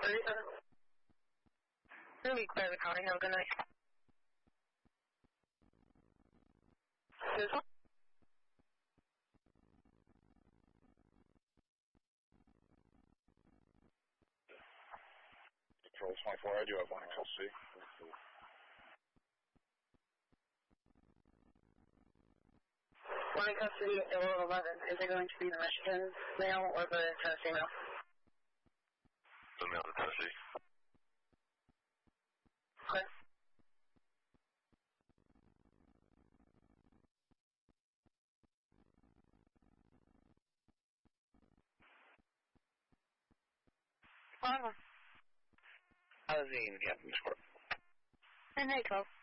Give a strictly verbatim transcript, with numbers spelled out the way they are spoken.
thirty-seven. Really clear the county. Have a good night. This one? Control twenty-four, I do have one X L C. One in custody at L eleven. Is it going to be the Michigan mail or the Tennessee mail? The mail to Tennessee. Okay. Fine. Housing, Captain Square. And hey, twelve.